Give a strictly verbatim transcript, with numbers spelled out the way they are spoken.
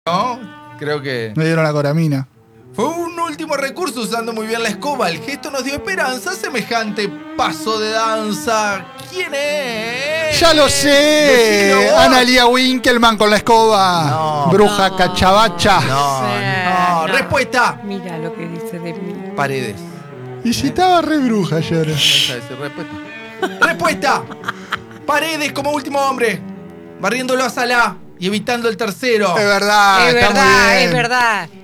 ¿No? Creo que... Me dieron la coramina. Fue un último recurso usando muy bien la escoba. El gesto nos dio esperanza. Semejante paso de danza. ¿Quién es? ¡Ya lo sé! Decilo vos. Analia Winkelmann con la escoba. No. Bruja No. cachabacha. No, no. no. Respuesta. Mira lo que dice de mí. Paredes. Y si estaba re bruja ayer. No sabe decir respuesta. Respuesta. Paredes como último hombre. Barriéndolo a Salah y evitando el tercero. Es verdad, es está muy verdad, bien. es verdad.